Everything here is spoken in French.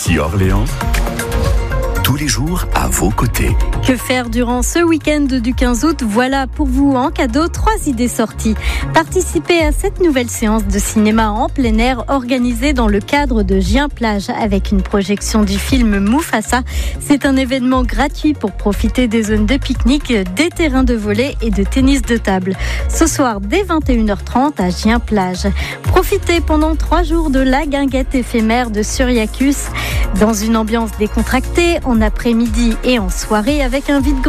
Ici Orléans, tous les jours à vos côtés. Que faire durant ce week-end du 15 août? Voilà pour vous en cadeau 3 idées sorties. Participez à cette nouvelle séance de cinéma en plein air organisée dans le cadre de Gien Plage avec une projection du film Mufasa. C'est un événement gratuit pour profiter des zones de pique-nique, des terrains de volley et de tennis de table. Ce soir dès 21h30 à Gien Plage. Profitez pendant 3 jours de la guinguette éphémère de Suriacus dans une ambiance décontractée en après-midi et en soirée avec un vide